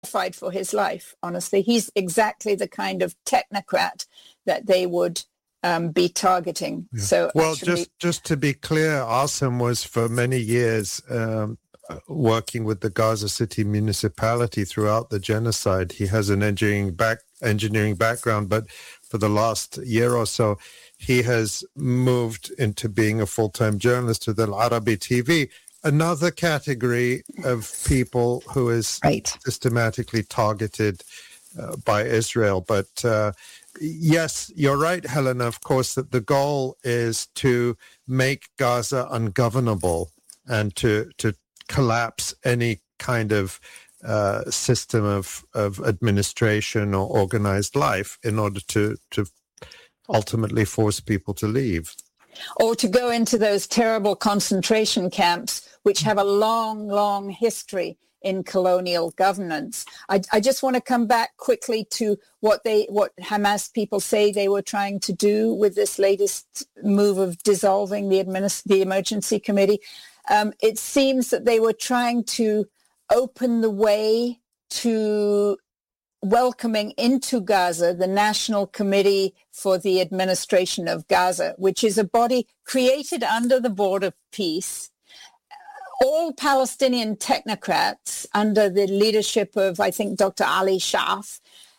terrified for his life, honestly. He's exactly the kind of technocrat that they would be targeting. Yeah. So, well, actually, just to be clear, Asim was for many years working with the Gaza City municipality throughout the genocide. He has an engineering background, but for the last year or so, he has moved into being a full-time journalist with Al Arabi TV, another category of people who is systematically targeted by Israel. But yes, you're right, Helena, of course, that the goal is to make Gaza ungovernable and to collapse any kind of system of administration or organized life in order to ultimately force people to leave. Or to go into those terrible concentration camps, which have a long, long history in colonial governance. I just want to come back quickly to what Hamas people say they were trying to do with this latest move of dissolving the emergency committee. It seems that they were trying to open the way to welcoming into Gaza the National Committee for the Administration of Gaza, which is a body created under the Board of Peace. All Palestinian technocrats under the leadership of, I think, Dr. Ali Shaf,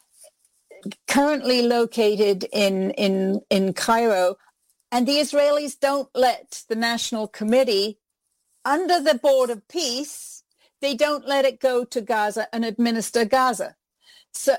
currently located in Cairo. And the Israelis don't let the National Committee under the Board of Peace, they don't let it go to Gaza and administer Gaza. So,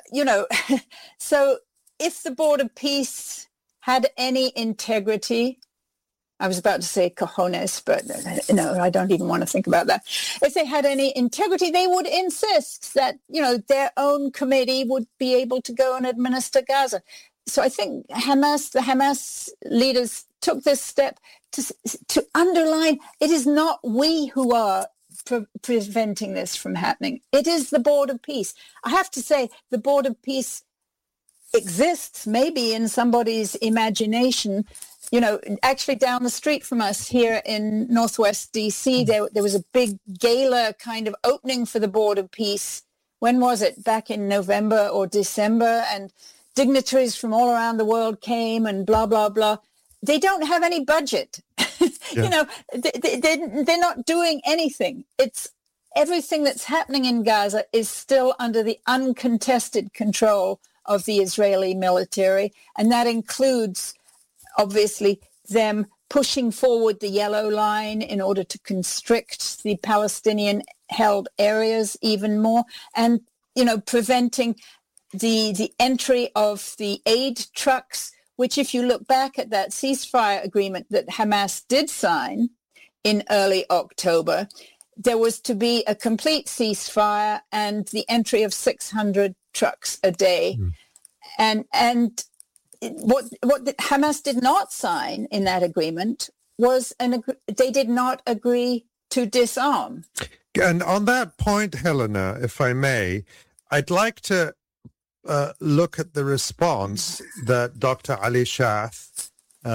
so if the Board of Peace had any integrity, I was about to say cojones, but no, I don't even want to think about that. If they had any integrity, they would insist that, their own committee would be able to go and administer Gaza. So I think the Hamas leaders took this step to underline it is not we who are preventing this from happening. It is the Board of Peace. I have to say, the Board of Peace exists maybe in somebody's imagination. Actually down the street from us here in Northwest DC, there was a big gala kind of opening for the Board of Peace. When was it? Back in November or December, and dignitaries from all around the world came and blah, blah, blah. They don't have any budget. Yeah. They're not doing anything. It's everything that's happening in Gaza is still under the uncontested control of the Israeli military. And that includes, obviously, them pushing forward the yellow line in order to constrict the Palestinian-held areas even more and, preventing the entry of the aid trucks, which if you look back at that ceasefire agreement that Hamas did sign in early October, there was to be a complete ceasefire and the entry of 600 trucks a day. And what Hamas did not sign in that agreement was they did not agree to disarm. And on that point, Helena, if I may, I'd like to look at the response that Dr. Ali Shaf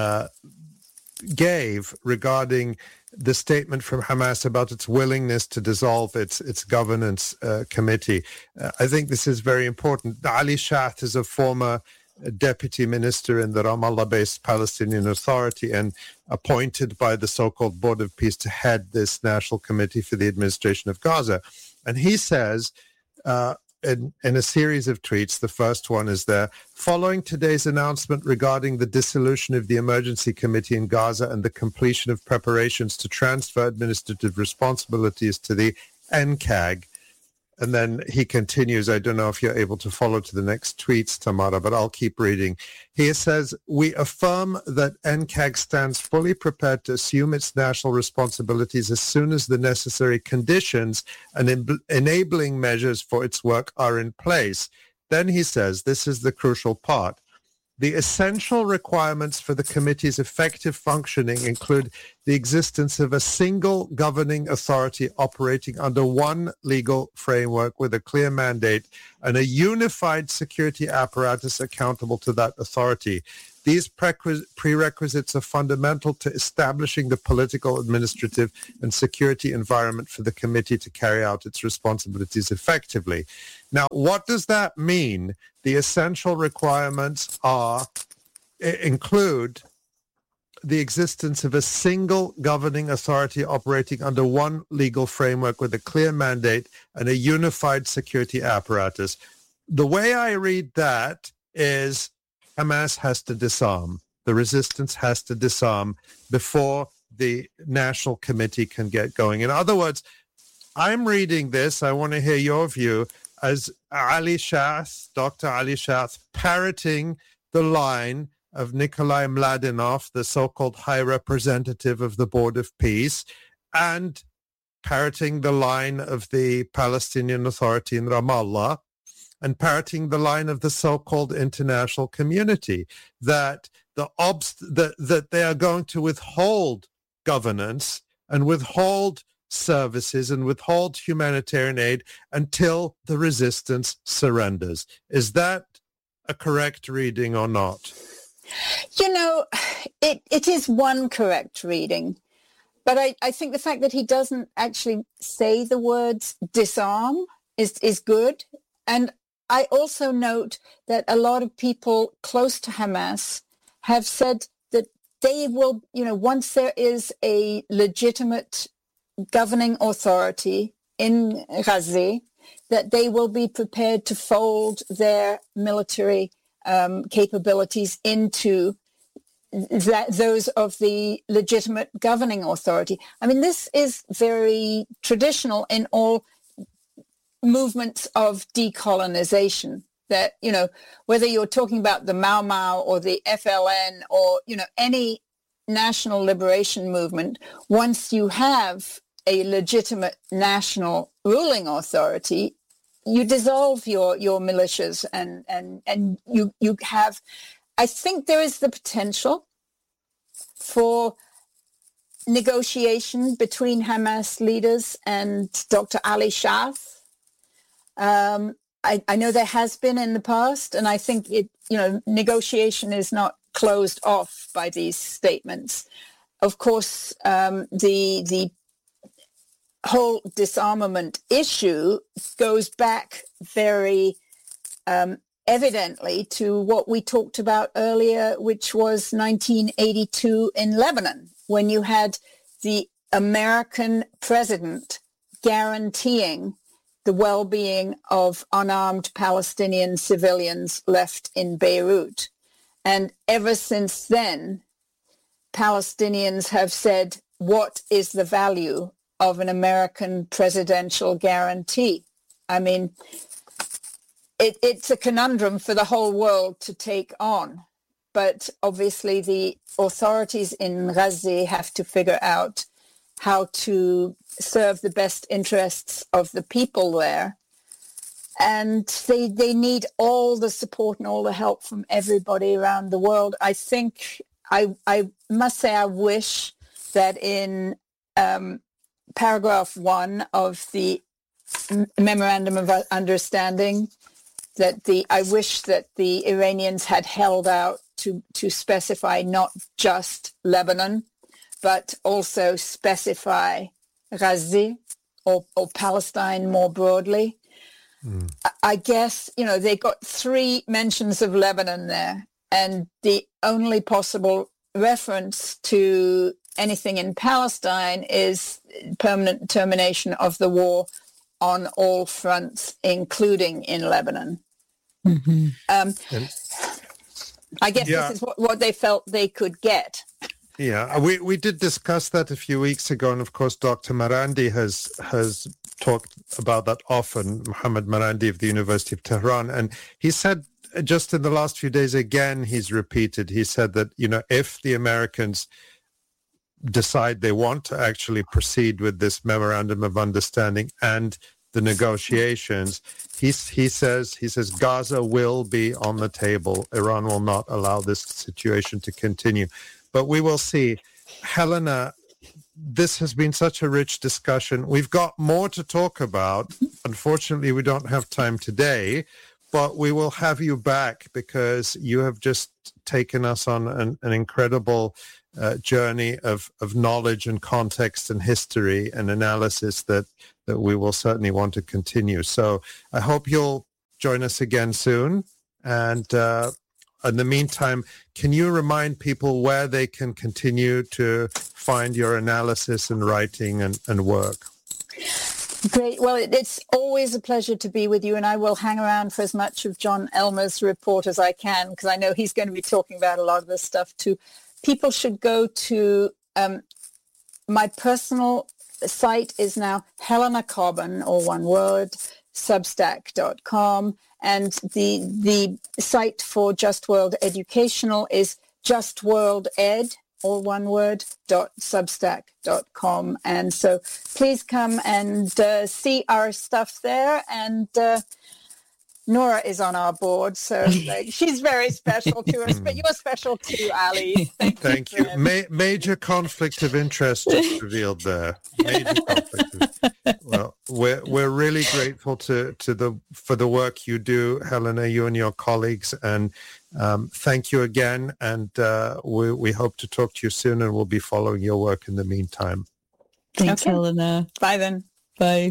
gave regarding the statement from Hamas about its willingness to dissolve its governance committee. I think this is very important. Ali Shaf is a former deputy minister in the Ramallah-based Palestinian Authority and appointed by the so-called Board of Peace to head this National Committee for the Administration of Gaza. And he says, in a series of tweets, the first one is there, following today's announcement regarding the dissolution of the Emergency Committee in Gaza and the completion of preparations to transfer administrative responsibilities to the NCAG. And then he continues, I don't know if you're able to follow to the next tweets, Tamara, but I'll keep reading. He says, we affirm that NCAG stands fully prepared to assume its national responsibilities as soon as the necessary conditions and enabling measures for its work are in place. Then he says, this is the crucial part. The essential requirements for the committee's effective functioning include the existence of a single governing authority operating under one legal framework with a clear mandate and a unified security apparatus accountable to that authority. These prerequisites are fundamental to establishing the political, administrative, and security environment for the committee to carry out its responsibilities effectively. Now, what does that mean? The essential requirements include the existence of a single governing authority operating under one legal framework with a clear mandate and a unified security apparatus. The way I read that is Hamas has to disarm. The resistance has to disarm before the National Committee can get going. In other words, I'm reading this, I want to hear your view, as Ali Shaath, Dr. Ali Shaath, parroting the line of Nikolai Mladenov, the so-called High Representative of the Board of Peace, and parroting the line of the Palestinian Authority in Ramallah, and parroting the line of the so-called international community, that that they are going to withhold governance and withhold services and withhold humanitarian aid until the resistance surrenders. Is that a correct reading or not? You know, it is one correct reading, but I think the fact that he doesn't actually say the words disarm is good. And I also note that a lot of people close to Hamas have said that they will, once there is a legitimate governing authority in Gaza, that they will be prepared to fold their military capabilities into those of the legitimate governing authority. I mean, this is very traditional in all movements of decolonization, that, whether you're talking about the Mau Mau or the FLN or, any national liberation movement, once you have a legitimate national ruling authority, you dissolve your militias and you have, I think there is the potential for negotiation between Hamas leaders and Dr. Ali Shaath. I know there has been in the past, and I think negotiation is not closed off by these statements. Of course, the whole disarmament issue goes back very evidently to what we talked about earlier, which was 1982 in Lebanon, when you had the American president guaranteeing the well-being of unarmed Palestinian civilians left in Beirut. And ever since then, Palestinians have said, what is the value of an American presidential guarantee? I mean, it's a conundrum for the whole world to take on. But obviously the authorities in Gaza have to figure out how to serve the best interests of the people there. And they need all the support and all the help from everybody around the world. I think, I must say, I wish that in paragraph 1 of the Memorandum of Understanding, I wish that the Iranians had held out to specify not just Lebanon, but also specify Gaza or Palestine more broadly. I guess, they got 3 mentions of Lebanon there, and the only possible reference to anything in Palestine is permanent termination of the war on all fronts, including in Lebanon. Mm-hmm. I guess this is what they felt they could get. Yeah, we did discuss that a few weeks ago, and of course Dr. Marandi has talked about that often, Mohammed Marandi of the University of Tehran, and he said just in the last few days again, he said that, if the Americans decide they want to actually proceed with this Memorandum of Understanding and the negotiations, he says Gaza will be on the table. Iran will not allow this situation to continue. But we will see. Helena, this has been such a rich discussion. We've got more to talk about. Unfortunately, we don't have time today, but we will have you back because you have just just taken us on an incredible journey of knowledge and context and history and analysis that we will certainly want to continue. So I hope you'll join us again soon. And in the meantime, can you remind people where they can continue to find your analysis and writing and work? Great. Well, it's always a pleasure to be with you, and I will hang around for as much of John Elmer's report as I can, because I know he's going to be talking about a lot of this stuff too. People should go to my personal site is now Helena Cobban, all one word, substack.com, and the site for Just World Educational is justworlded, all one word, .substack.com. And so please come and see our stuff there. And Nora is on our board, so she's very special to us, but you're special too, Ali. Thank you. Major conflict of interest just revealed there. Major conflict. Well, we're really grateful for the work you do, Helena, you and your colleagues, and thank you again. And we hope to talk to you soon, and we'll be following your work in the meantime. Thanks, Helena. Bye then. Bye.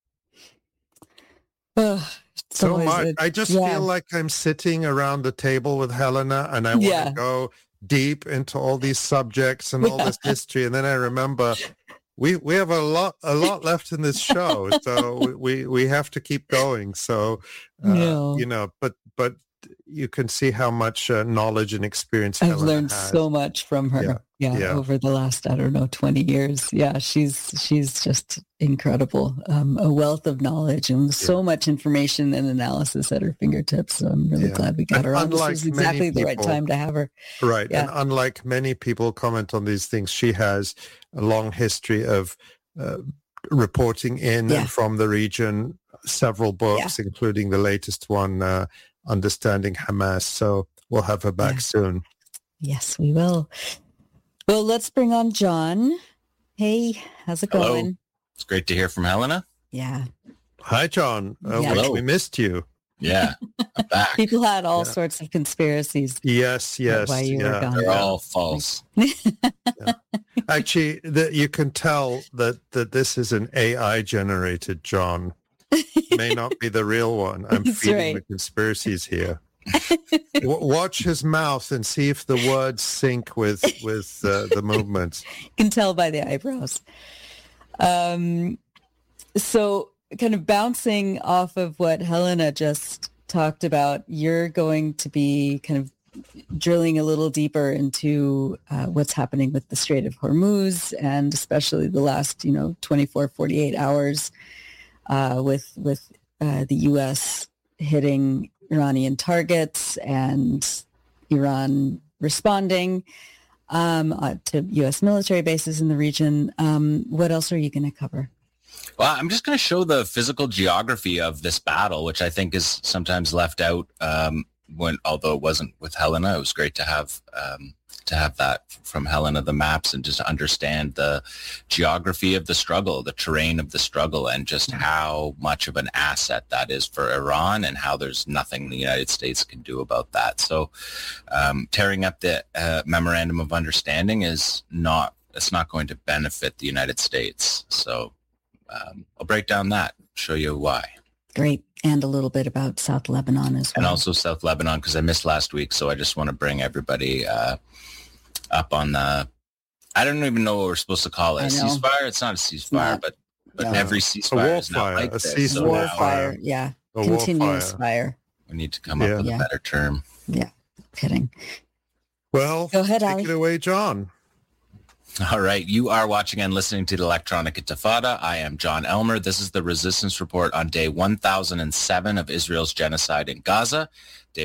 So much. I just feel like I'm sitting around the table with Helena, and I want to go deep into all these subjects and all this history. And then I remember we have a lot left in this show, so we have to keep going. So but you can see how much knowledge and experience I've Helena learned has. so much from her. Over the last 20 years. Yeah, she's just incredible. A wealth of knowledge and so much information and analysis at her fingertips. So I'm really glad we got her on. This was exactly the right time to have her. Right. Yeah. And unlike many people comment on these things, she has a long history of reporting in and from the region, several books, including the latest one, Understanding Hamas. So we'll have her back soon. Yes, we will. Well, let's bring on John. Hey, how's it going? Hello. It's great to hear from Helena. Yeah. Hi, John. We missed you. Yeah, I'm back. People had all sorts of conspiracies. Yes. Why you were gone. They're all false. Actually, you can tell that this is an AI-generated John. It may not be the real one. I'm feeding the conspiracies here. Watch his mouth and see if the words sync with the movements. You can tell by the eyebrows. So kind of bouncing off of what Helena just talked about, you're going to be kind of drilling a little deeper into what's happening with the Strait of Hormuz, and especially the last 24, 48 hours with the U.S. hitting Iranian targets and Iran responding to U.S. military bases in the region. What else are you going to cover? Well, I'm just going to show the physical geography of this battle, which I think is sometimes left out although it wasn't with Helena. It was great to have that from Helena, the maps, and just understand the geography of the struggle, the terrain of the struggle, and just how much of an asset that is for Iran, and how there's nothing the United States can do about that. So tearing up the memorandum of understanding it's not going to benefit the United States. So I'll break down that, show you why. Great. And a little bit about South Lebanon as well. And also South Lebanon, because I missed last week. So I just want to bring everybody up on the, I don't even know what we're supposed to call it. A ceasefire? It's not a ceasefire, but every ceasefire is not like this. A war fire, continuous fire. We need to come up with a better term. Yeah, kidding. Well, go ahead, take Ali. it away, John. All right. You are watching and listening to the Electronic Intifada. I am John Elmer. This is the Resistance Report on day 1007 of Israel's genocide in Gaza, day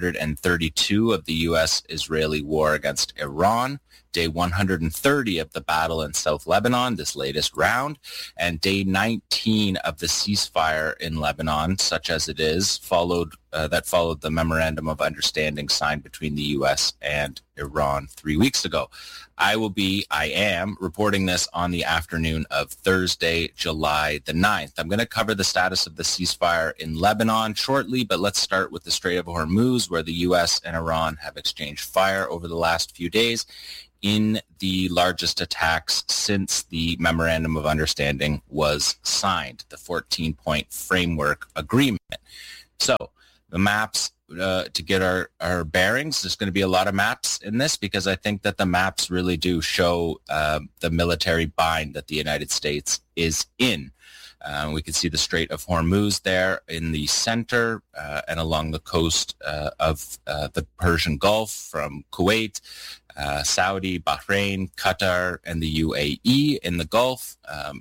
132 of the U.S.-Israeli war against Iran, day 130 of the battle in South Lebanon, this latest round, and day 19 of the ceasefire in Lebanon, such as it is, followed the Memorandum of Understanding signed between the U.S. and Iran 3 weeks ago. I am reporting this on the afternoon of Thursday, July the 9th. I'm going to cover the status of the ceasefire in Lebanon shortly, but let's start with the Strait of Hormuz, where the U.S. and Iran have exchanged fire over the last few days in the largest attacks since the Memorandum of Understanding was signed, the 14-point framework agreement. So the maps, to get our bearings, there's going to be a lot of maps in this because I think that the maps really do show the military bind that the United States is in. We can see the Strait of Hormuz there in the center and along the coast of the Persian Gulf from Kuwait, Saudi, Bahrain, Qatar, and the UAE in the Gulf.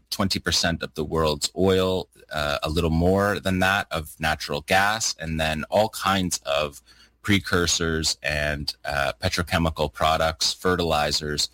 20% of the world's oil, a little more than that of natural gas, and then all kinds of precursors and petrochemical products, fertilizers,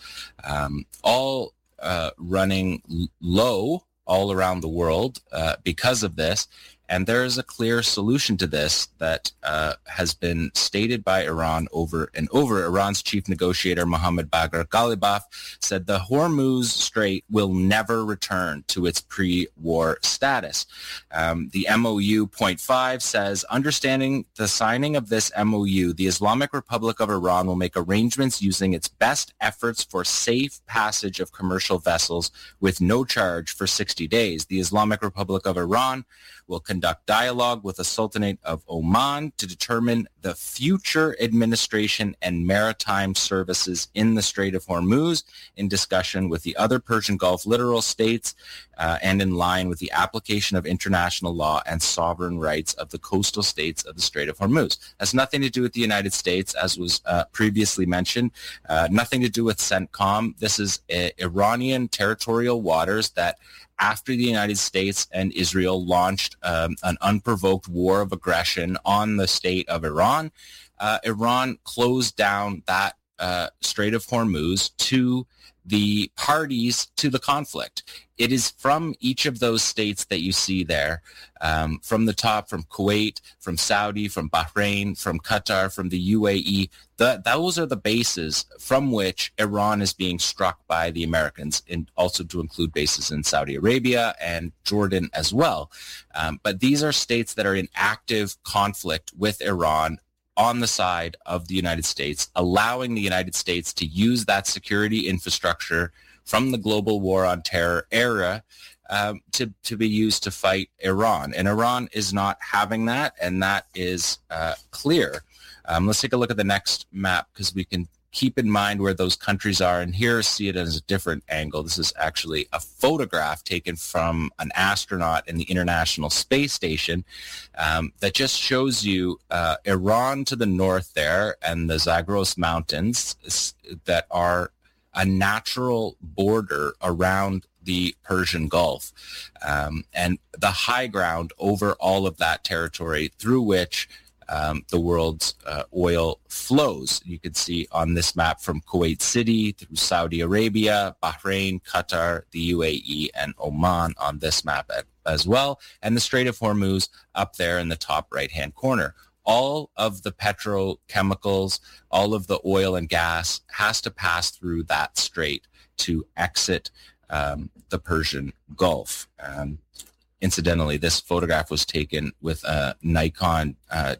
all running low all around the world because of this. And there is a clear solution to this that has been stated by Iran over and over. Iran's chief negotiator, Mohammad Bagher Ghalibaf, said the Hormuz Strait will never return to its pre-war status. The MOU Point 5 says, understanding the signing of this MOU, the Islamic Republic of Iran will make arrangements using its best efforts for safe passage of commercial vessels with no charge for 60 days. The Islamic Republic of Iran will conduct dialogue with the Sultanate of Oman to determine the future administration and maritime services in the Strait of Hormuz in discussion with the other Persian Gulf littoral states and in line with the application of international law and sovereign rights of the coastal states of the Strait of Hormuz. Has nothing to do with the United States, as was previously mentioned, nothing to do with CENTCOM. This is Iranian territorial waters that after the United States and Israel launched an unprovoked war of aggression on the state of Iran, Iran closed down that Strait of Hormuz to the parties to the conflict. It is from each of those states that you see there, from the top, from Kuwait, from Saudi, from Bahrain, from Qatar, from the UAE. Those are the bases from which Iran is being struck by the Americans, and also to include bases in Saudi Arabia and Jordan as well. But these are states that are in active conflict with Iran on the side of the United States, allowing the United States to use that security infrastructure from the global war on terror era to be used to fight Iran. And Iran is not having that, and that is clear. Let's take a look at the next map because we can keep in mind where those countries are. And here, see it as a different angle. This is actually a photograph taken from an astronaut in the International Space Station that just shows you Iran to the north there and the Zagros Mountains that are a natural border around the Persian Gulf and the high ground over all of that territory through which the world's oil flows. You can see on this map from Kuwait City through Saudi Arabia, Bahrain, Qatar, the UAE, and Oman on this map as well, and the Strait of Hormuz up there in the top right-hand corner. All of the petrochemicals, all of the oil and gas has to pass through that strait to exit the Persian Gulf. Incidentally, this photograph was taken with a Nikon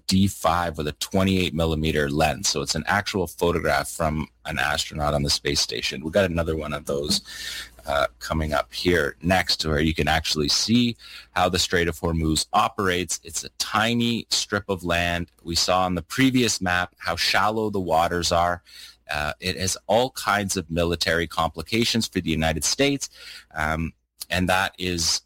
D5 with a 28 millimeter lens. So it's an actual photograph from an astronaut on the space station. We've got another one of those coming up here next, where you can actually see how the Strait of Hormuz operates. It's a tiny strip of land. We saw on the previous map how shallow the waters are. It has all kinds of military complications for the United States, and that is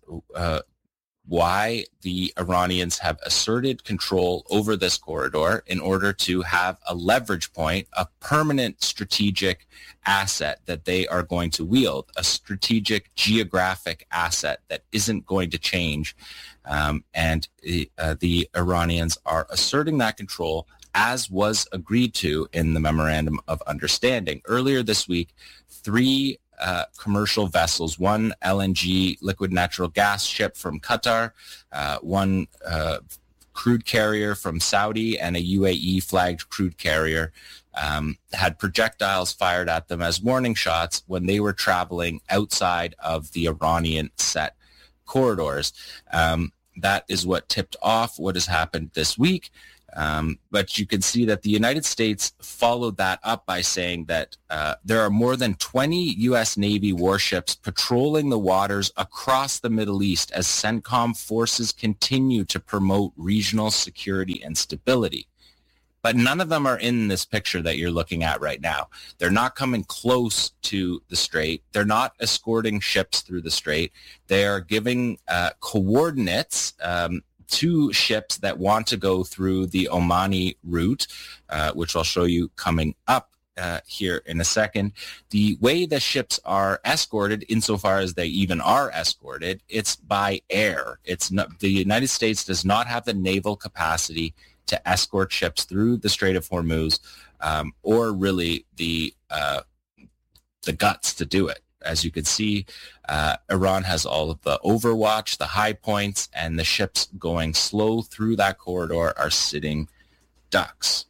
why the Iranians have asserted control over this corridor in order to have a leverage point, a permanent strategic asset that they are going to wield, a strategic geographic asset that isn't going to change. And the Iranians are asserting that control, as was agreed to in the Memorandum of Understanding. Earlier this week, 3 commercial vessels, one LNG liquid natural gas ship from Qatar, one crude carrier from Saudi, and a UAE flagged crude carrier had projectiles fired at them as warning shots when they were traveling outside of the Iranian set corridors. that is what tipped off what has happened this week. But you can see that the United States followed that up by saying that there are more than 20 U.S. Navy warships patrolling the waters across the Middle East as CENTCOM forces continue to promote regional security and stability. But none of them are in this picture that you're looking at right now. They're not coming close to the strait. They're not escorting ships through the strait. They are giving coordinates to ships that want to go through the Omani route, which I'll show you coming up here in a second. The way the ships are escorted, insofar as they even are escorted, it's by air. It's not, the United States does not have the naval capacity to escort ships through the Strait of Hormuz, or really the guts to do it. As you can see, Iran has all of the overwatch, the high points, and the ships going slow through that corridor are sitting ducks.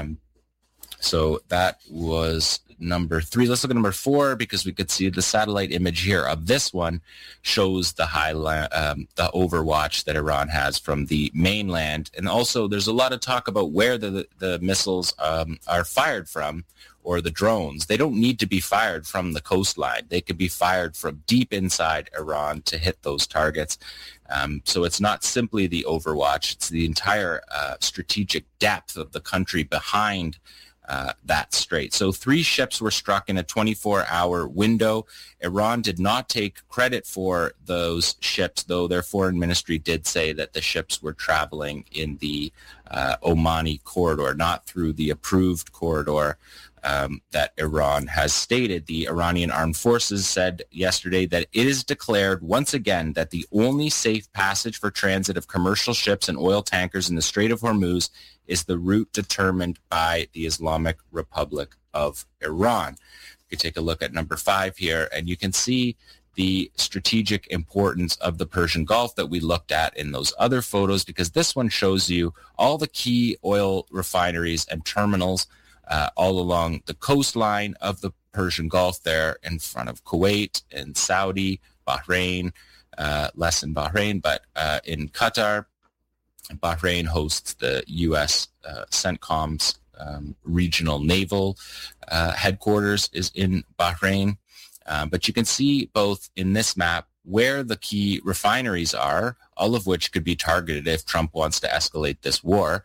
So that was number 3. Let's look at number 4, because we could see the satellite image here of this one shows the the overwatch that Iran has from the mainland. And also there's a lot of talk about where the missiles are fired from, or the drones. They don't need to be fired from the coastline. They could be fired from deep inside Iran to hit those targets. So it's not simply the overwatch, it's the entire strategic depth of the country behind that strait. So 3 ships were struck in a 24-hour window. Iran did not take credit for those ships, though their foreign ministry did say that the ships were traveling in the Omani corridor, not through the approved corridor that Iran has stated. The Iranian Armed Forces said yesterday that it is declared once again that the only safe passage for transit of commercial ships and oil tankers in the Strait of Hormuz is the route determined by the Islamic Republic of Iran. You can take a look at number 5 here, and you can see the strategic importance of the Persian Gulf that we looked at in those other photos, because this one shows you all the key oil refineries and terminals all along the coastline of the Persian Gulf there in front of Kuwait and Saudi, Bahrain, less in Bahrain, but in Qatar. Bahrain hosts the U.S. CENTCOM's regional naval headquarters is in Bahrain. But you can see both in this map where the key refineries are, all of which could be targeted if Trump wants to escalate this war,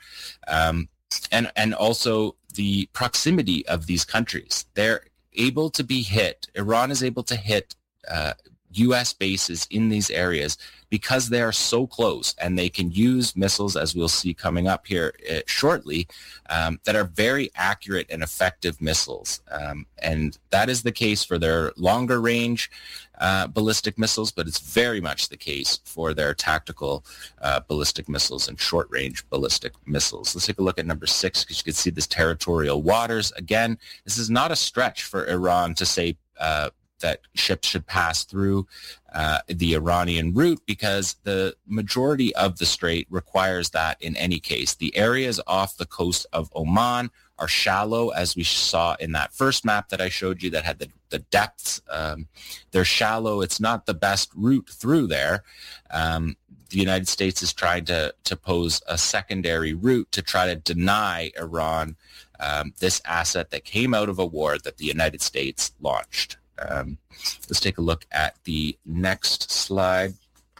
and also the proximity of these countries. They're able to be hit. Iran is able to hit U.S. bases in these areas because they are so close, and they can use missiles, as we'll see coming up here shortly, that are very accurate and effective missiles. And that is the case for their longer range ballistic missiles, but it's very much the case for their tactical ballistic missiles and short-range ballistic missiles. Let's take a look at number 6, because you can see this territorial waters. Again, this is not a stretch for Iran to say that ships should pass through the Iranian route, because the majority of the strait requires that in any case. The areas off the coast of Oman are shallow, as we saw in that first map that I showed you that had the depths. They're shallow. It's not the best route through there. The United States is trying to pose a secondary route to try to deny Iran this asset that came out of a war that the United States launched. Let's take a look at the next slide.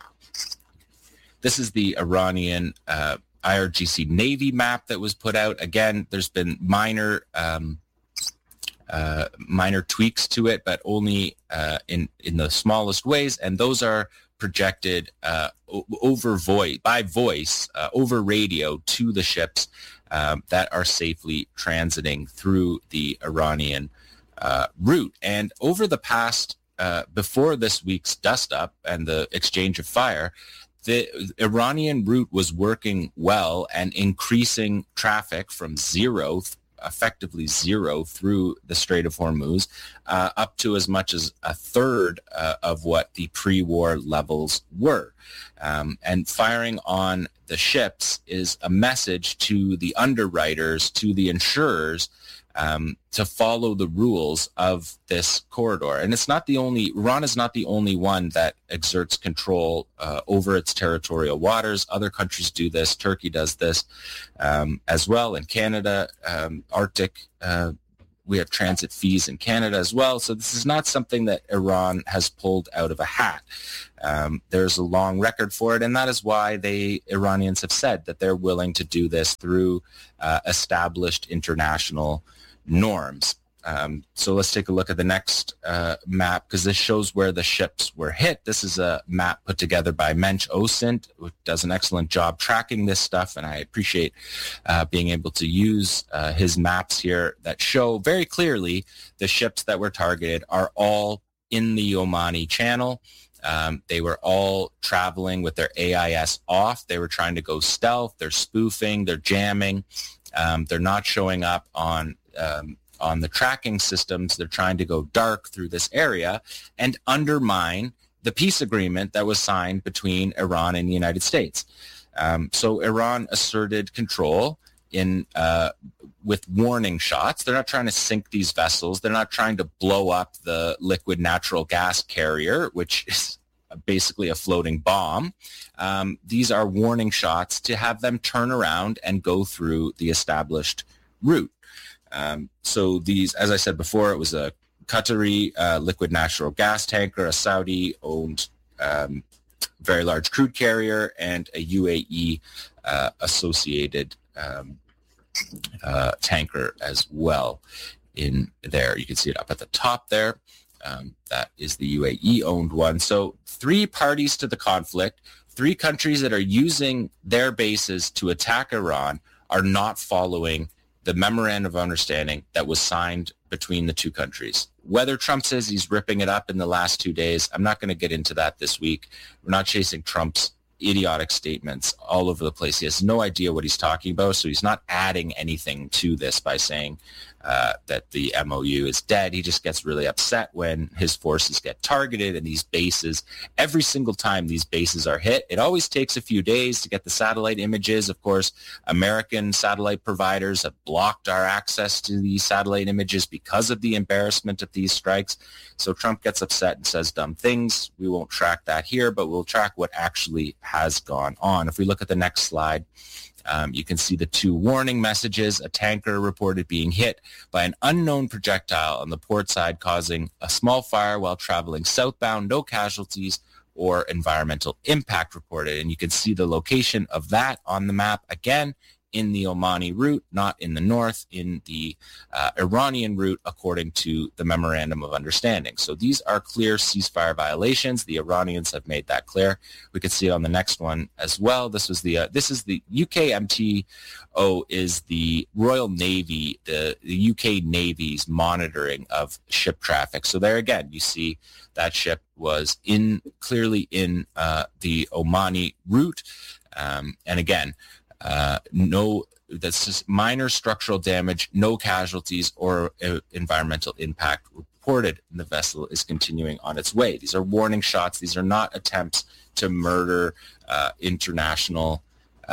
This is the Iranian IRGC Navy map that was put out. Again, there's been minor tweaks to it, but only in the smallest ways, and those are projected over radio to the ships that are safely transiting through the Iranian route. And over the past, before this week's dust-up and the exchange of fire, the Iranian route was working well and increasing traffic from effectively zero through the Strait of Hormuz, up to as much as a third of what the pre-war levels were. And firing on the ships is a message to the underwriters, to the insurers, to follow the rules of this corridor. And Iran is not the only one that exerts control over its territorial waters. Other countries do this. Turkey does this as well. In Canada, Arctic, we have transit fees in Canada as well. So this is not something that Iran has pulled out of a hat. There's a long record for it, and that is why Iranians have said that they're willing to do this through established international norms. So let's take a look at the next map, because this shows where the ships were hit. This is a map put together by Mensch Osint, who does an excellent job tracking this stuff, and I appreciate being able to use his maps here that show very clearly the ships that were targeted are all in the Omani Channel. They were all traveling with their AIS off. They were trying to go stealth. They're spoofing. They're jamming. They're not showing up on the tracking systems. They're trying to go dark through this area and undermine the peace agreement that was signed between Iran and the United States. So Iran asserted control with warning shots. They're not trying to sink these vessels. They're not trying to blow up the liquid natural gas carrier, which is basically a floating bomb. These are warning shots to have them turn around and go through the established route. So these, as I said before, it was a Qatari liquid natural gas tanker, a Saudi-owned very large crude carrier, and a UAE associated tanker as well in there. You can see it up at the top there. That is the UAE-owned one. So 3 parties to the conflict, 3 countries that are using their bases to attack Iran are not following the memorandum of understanding that was signed between the 2 countries. Whether Trump says he's ripping it up in the last 2 days, I'm not going to get into that this week. We're not chasing Trump's idiotic statements all over the place. He has no idea what he's talking about, so he's not adding anything to this by saying that the MOU is dead. He just gets really upset when his forces get targeted and these bases, every single time these bases are hit, it always takes a few days to get the satellite images. Of course, American satellite providers have blocked our access to these satellite images because of the embarrassment of these strikes. So Trump gets upset and says dumb things. We won't track that here, but we'll track what actually has gone on. If we look at the next slide, you can see the 2 warning messages. A tanker reported being hit by an unknown projectile on the port side, causing a small fire while traveling southbound. No casualties or environmental impact reported. And you can see the location of that on the map again in the Omani route, not in the north, in the Iranian route, according to the Memorandum of Understanding. So these are clear ceasefire violations. The Iranians have made that clear. We can see it on the next one as well. This is the UKMTO is the Royal Navy, the UK Navy's monitoring of ship traffic. So there again, you see that ship was clearly in the Omani route. And again, that's just minor structural damage, no casualties or environmental impact reported, and the vessel is continuing on its way. These are warning shots. These are not attempts to murder international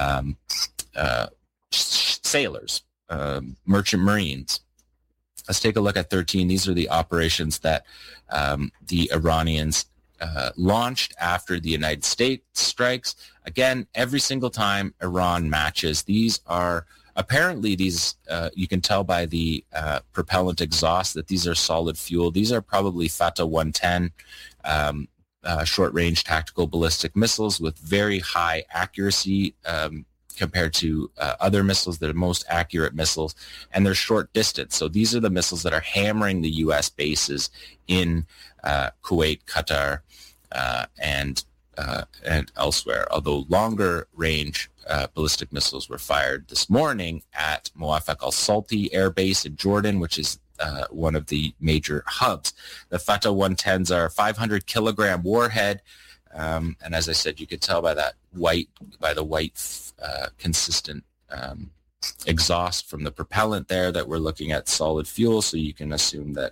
sailors, merchant marines. Let's take a look at 13. These are the operations that the Iranians launched after the United States strikes. Again, every single time Iran matches, these are apparently you can tell by the propellant exhaust that these are solid fuel. These are probably Fatah 110 short-range tactical ballistic missiles with very high accuracy compared to other missiles. They're the most accurate missiles, and they're short distance. So these are the missiles that are hammering the U.S. bases in Kuwait, Qatar, and elsewhere. Although longer range ballistic missiles were fired this morning at Muwafaq al-Salti Air Base in Jordan, which is one of the major hubs. The Fatah 110s are a 500 kilogram warhead. And as I said, you could tell by the white consistent exhaust from the propellant there that we're looking at solid fuel. So you can assume that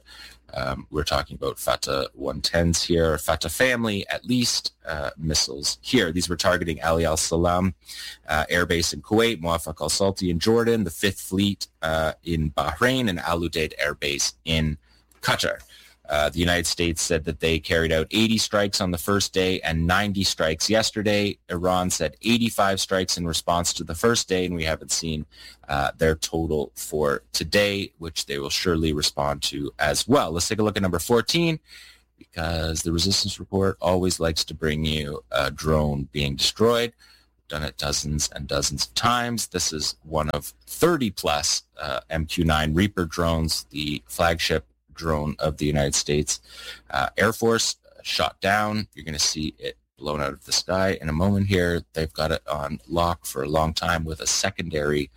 We're talking about Fatah 110s here, Fatah family, at least missiles here. These were targeting Ali al-Salam Air Base in Kuwait, Muwafaq al-Salti in Jordan, the 5th Fleet in Bahrain, and Al Udeid Air Base in Qatar. The United States said that they carried out 80 strikes on the first day and 90 strikes yesterday. Iran said 85 strikes in response to the first day, and we haven't seen their total for today, which they will surely respond to as well. Let's take a look at number 14, because the Resistance Report always likes to bring you a drone being destroyed. Done it dozens and dozens of times. This is one of 30-plus MQ-9 Reaper drones, the flagship drone of the United States Air Force, shot down. You're going to see it blown out of the sky in a moment here. They've got it on lock for a long time with a secondary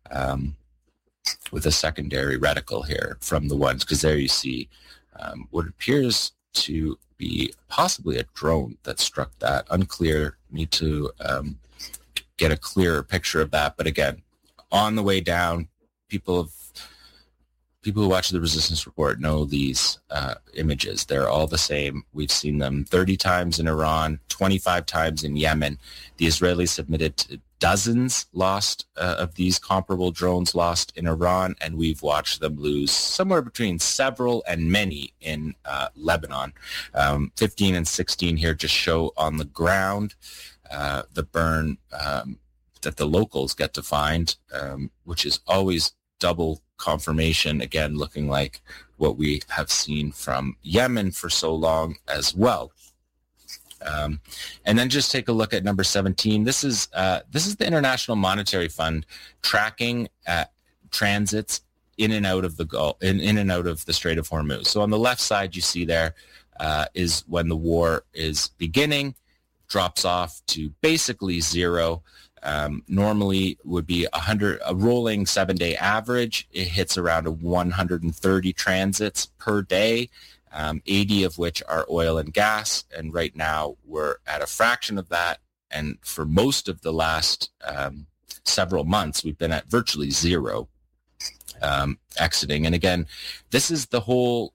reticle here from the ones, because there you see what appears to be possibly a drone that struck that. Unclear. Need to get a clearer picture of that. But again, on the way down, people who watch the Resistance Report know these images. They're all the same. We've seen them 30 times in Iran, 25 times in Yemen. The Israelis admitted to dozens lost of these comparable drones lost in Iran, and we've watched them lose somewhere between several and many in Lebanon. 15 and 16 here just show on the ground the burn that the locals get to find, which is always double confirmation, again, looking like what we have seen from Yemen for so long as well. And then just take a look at number 17. This is the International Monetary Fund tracking transits in and out of the Gulf, in and out of the Strait of Hormuz. So on the left side, you see there is when the war is beginning, drops off to basically zero. Normally would be a rolling 7-day average. It hits around 130 transits per day, 80 of which are oil and gas. And right now we're at a fraction of that. And for most of the last several months, we've been at virtually zero exiting. And again, this is the whole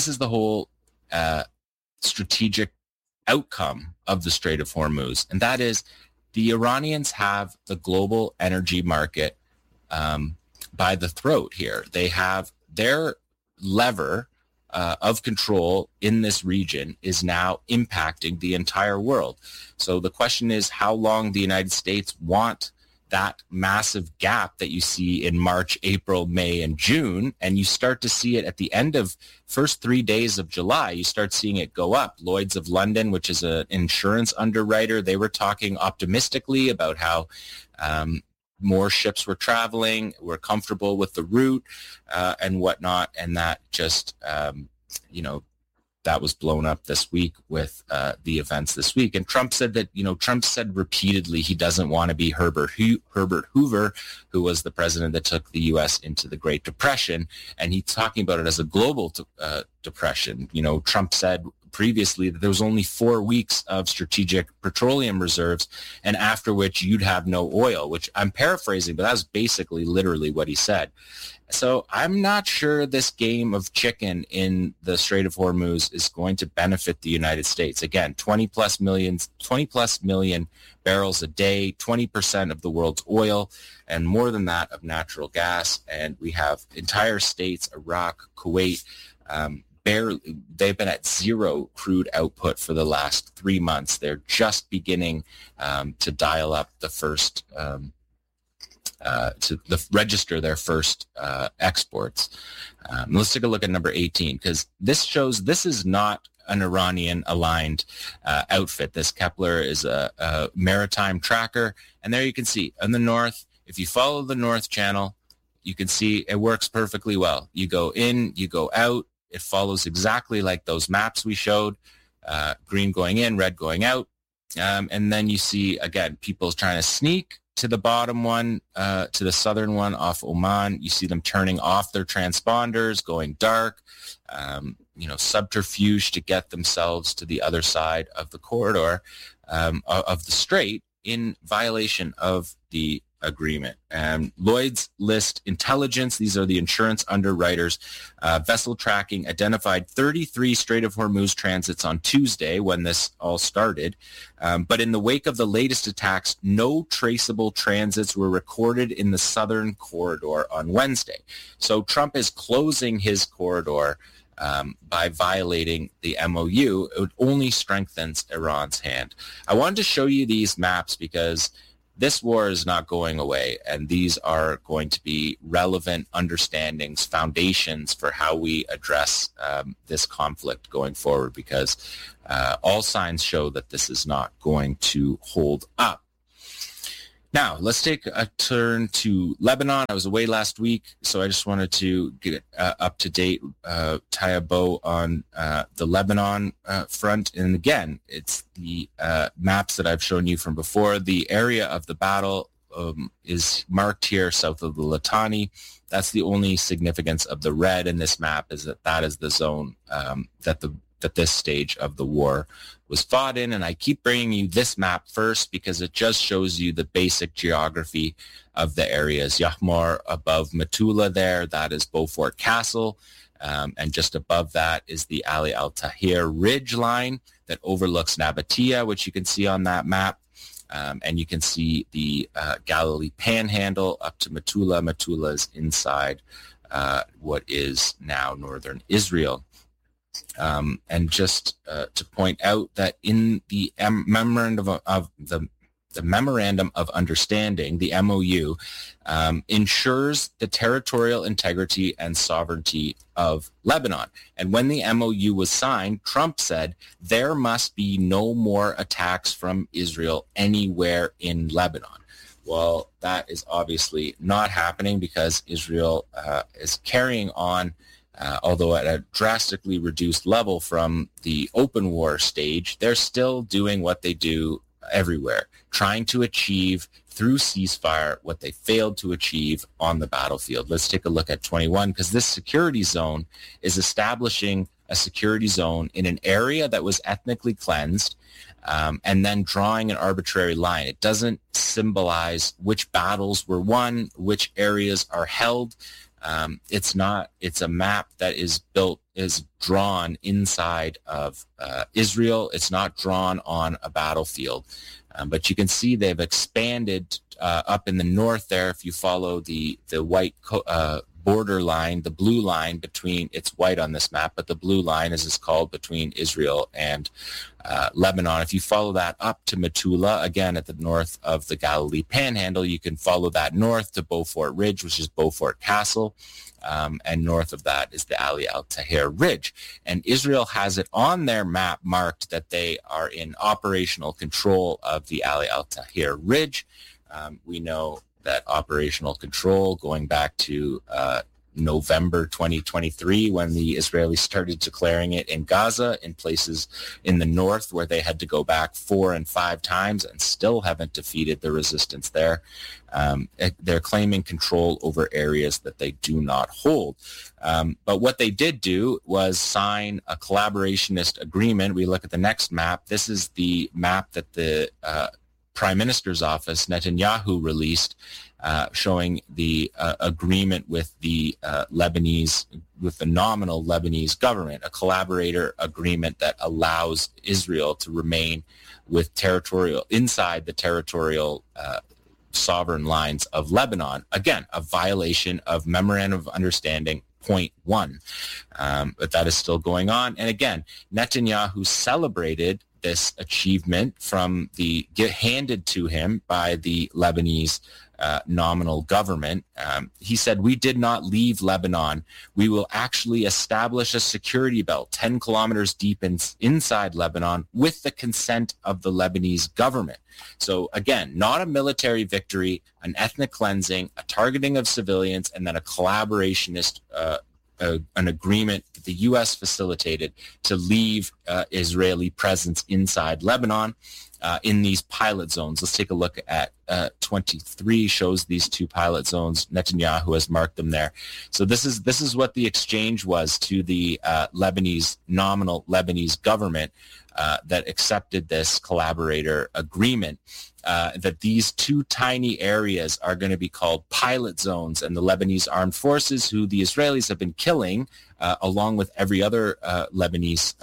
strategic outcome of the Strait of Hormuz, and that is the Iranians have the global energy market by the throat here. They have their lever of control in this region is now impacting the entire world. So the question is how long the United States want that massive gap that you see in March, April, May, and June, and you start to see it at the end of first 3 days of July. You start seeing it go up. Lloyd's of London, which is an insurance underwriter, they were talking optimistically about how more ships were traveling, were comfortable with the route and whatnot, and that just, that was blown up this week with the events this week. And Trump said that, Trump said repeatedly he doesn't want to be Herbert Hoover, who was the president that took the U.S. into the Great Depression. And he's talking about it as a global depression. Trump said previously that there was only 4 weeks of strategic petroleum reserves, and after which you'd have no oil, which I'm paraphrasing, but that's basically literally what he said. So I'm not sure this game of chicken in the Strait of Hormuz is going to benefit the United States. Again, 20 plus million barrels a day, 20% of the world's oil, and more than that of natural gas. And we have entire states, Iraq, Kuwait, they've been at zero crude output for the last 3 months. They're just beginning to dial up the first to register their first exports. Let's take a look at number 18, because this shows this is not an Iranian-aligned outfit. This Kepler is a maritime tracker, and there you can see in the north, if you follow the north channel, you can see it works perfectly well. You go in, you go out, it follows exactly like those maps we showed, green going in, red going out, and then you see, again, people trying to sneak to the bottom one, to the southern one off Oman. You see them turning off their transponders, going dark, subterfuge to get themselves to the other side of the corridor of the strait in violation of the agreement. And Lloyd's List Intelligence, these are the insurance underwriters, vessel tracking identified 33 Strait of Hormuz transits on Tuesday when this all started. But in the wake of the latest attacks, no traceable transits were recorded in the southern corridor on Wednesday. So Trump is closing his corridor by violating the MOU. It only strengthens Iran's hand. I wanted to show you these maps because this war is not going away, and these are going to be relevant understandings, foundations for how we address this conflict going forward, because all signs show that this is not going to hold up. Now, let's take a turn to Lebanon. I was away last week, so I just wanted to get up to date, tie a bow on the Lebanon front. And again, it's the maps that I've shown you from before. The area of the battle is marked here south of the Litani. That's the only significance of the red in this map, is that is the zone that this stage of the war was fought in. And I keep bringing you this map first because it just shows you the basic geography of the areas. Yahmor above Metula there, that is Beaufort Castle. And just above that is the Ali Al-Tahir Ridge line that overlooks Nabatea, which you can see on that map. And you can see the Galilee Panhandle up to Metula. Metula is inside what is now northern Israel. And just to point out that in the memorandum of the Memorandum of Understanding, the MOU, ensures the territorial integrity and sovereignty of Lebanon. And when the MOU was signed, Trump said there must be no more attacks from Israel anywhere in Lebanon. Well, that is obviously not happening because Israel is carrying on, although at a drastically reduced level from the open war stage. They're still doing what they do everywhere, trying to achieve through ceasefire what they failed to achieve on the battlefield. Let's take a look at 21, because this security zone is establishing a security zone in an area that was ethnically cleansed, and then drawing an arbitrary line. It doesn't symbolize which battles were won, which areas are held. It's a map that is drawn inside of Israel. It's not drawn on a battlefield. But you can see they've expanded up in the north there. If you follow the white border line, the blue line between, it's white on this map, but the blue line, as it's called, between Israel and Lebanon. If you follow that up to Metula, again at the north of the Galilee Panhandle, you can follow that north to Beaufort Ridge, which is Beaufort Castle. And north of that is the Ali Al-Tahir Ridge. And Israel has it on their map marked that they are in operational control of the Ali Al-Tahir Ridge. We know that operational control going back to November 2023, when the Israelis started declaring it in Gaza, in places in the north where they had to go back 4 and 5 times and still haven't defeated the resistance there. They're claiming control over areas that they do not hold. But what they did do was sign a collaborationist agreement. We look at the next map. This is the map that the Prime Minister's office, Netanyahu, released, showing the agreement with the with the nominal Lebanese government, a collaborator agreement that allows Israel to remain with inside the territorial sovereign lines of Lebanon. Again, a violation of Memorandum of Understanding Point 1. But that is still going on. And again, Netanyahu celebrated this achievement from handed to him by the Lebanese nominal government. He said, "We did not leave Lebanon. We will actually establish a security belt 10 kilometers deep inside Lebanon with the consent of the Lebanese government." So again, not a military victory, an ethnic cleansing, a targeting of civilians, and then a collaborationist an agreement that the U.S. facilitated to leave Israeli presence inside Lebanon. in these pilot zones. Let's take a look at 23 shows these two pilot zones. Netanyahu has marked them there. So this is what the exchange was to the nominal Lebanese government that accepted this collaborator agreement. That these two tiny areas are going to be called pilot zones, and the Lebanese armed forces, who the Israelis have been killing, along with every other Lebanese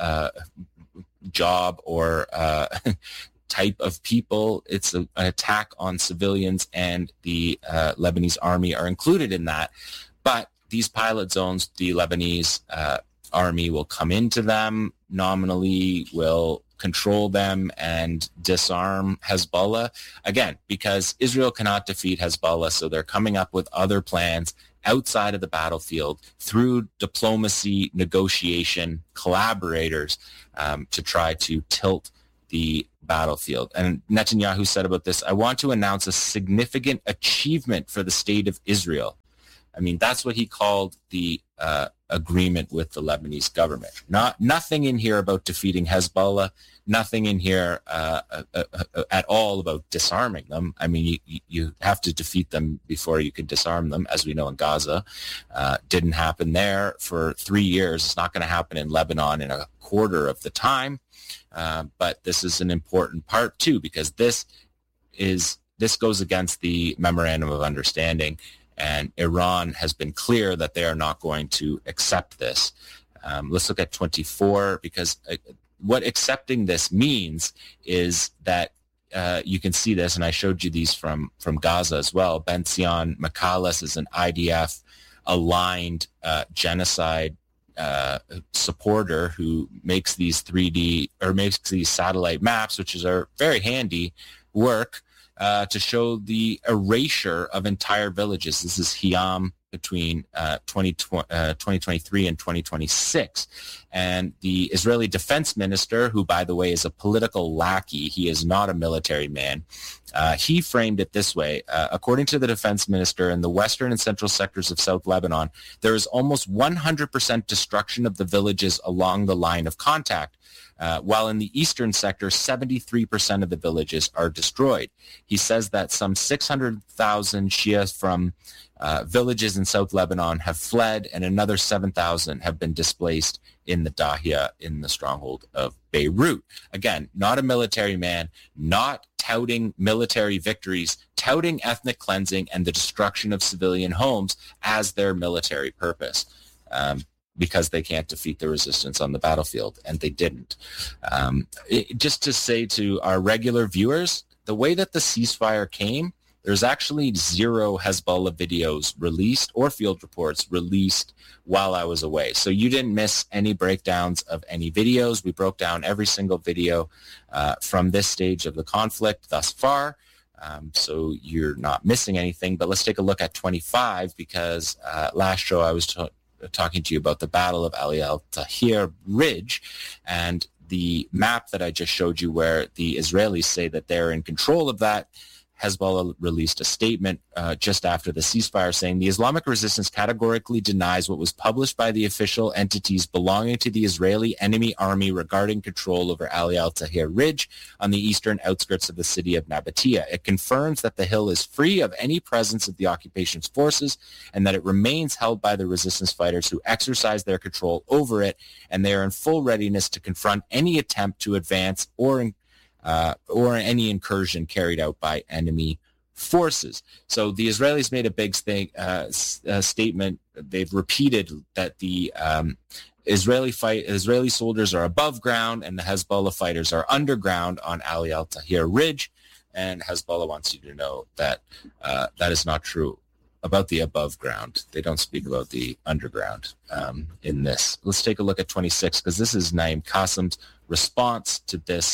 job or type of people. It's an attack on civilians, and the Lebanese army are included in that. But these pilot zones, the Lebanese army will come into them, nominally will control them and disarm Hezbollah, again, because Israel cannot defeat Hezbollah, so they're coming up with other plans outside of the battlefield through diplomacy, negotiation, collaborators to try to tilt the battlefield. And Netanyahu said about this, "I want to announce a significant achievement for the state of Israel." I mean, that's what he called the agreement with the Lebanese government. Nothing in here about defeating Hezbollah, nothing in here at all about disarming them. I mean, you have to defeat them before you can disarm them, as we know in Gaza. Didn't happen there for 3 years. It's not going to happen in Lebanon in a quarter of the time. But this is an important part, too, because this goes against the Memorandum of Understanding. And Iran has been clear that they are not going to accept this. Let's look at 24, because what accepting this means is that you can see this, and I showed you these from Gaza as well. Ben-Zion Makalas is an IDF-aligned genocide supporter who makes these 3D or makes these satellite maps, which are very handy work, to show the erasure of entire villages. This is Hiam between 2023 and 2026. And the Israeli defense minister, who, by the way, is a political lackey, he is not a military man, he framed it this way. According to the defense minister, in the western and central sectors of South Lebanon, there is almost 100% destruction of the villages along the line of contact. While in the eastern sector, 73% of the villages are destroyed. He says that some 600,000 Shia from villages in South Lebanon have fled, and another 7,000 have been displaced in the Dahia, in the stronghold of Beirut. Again, not a military man, not touting military victories, touting ethnic cleansing and the destruction of civilian homes as their military purpose. Because they can't defeat the resistance on the battlefield, and they didn't. Just to say to our regular viewers, the way that the ceasefire came, there's actually 0 Hezbollah videos released or field reports released while I was away. So you didn't miss any breakdowns of any videos. We broke down every single video from this stage of the conflict thus far. So you're not missing anything. But let's take a look at 25, because last show I was talking to you about the Battle of Ali al-Tahrir Ridge, and the map that I just showed you where the Israelis say that they're in control of that. Hezbollah released a statement just after the ceasefire saying the Islamic resistance categorically denies what was published by the official entities belonging to the Israeli enemy army regarding control over Ali al-Tahrir Ridge on the eastern outskirts of the city of Nabatea. It confirms that the hill is free of any presence of the occupation's forces and that it remains held by the resistance fighters who exercise their control over it, and they are in full readiness to confront any attempt to advance or any incursion carried out by enemy forces. So the Israelis made a big statement. They've repeated that the Israeli soldiers are above ground and the Hezbollah fighters are underground on Ali al-Tahrir Ridge. And Hezbollah wants you to know that that is not true about the above ground. They don't speak about the underground in this. Let's take a look at 26, because this is Naim Qasem's response to this